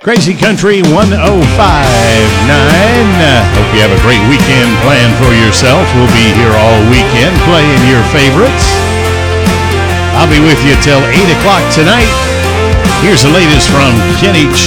Crazy Country 1059. Hope you have a great weekend planned for yourself. We'll be here all weekend playing your favorites. I'll be with you till 8 o'clock tonight. Here's the latest from Kenny Ch.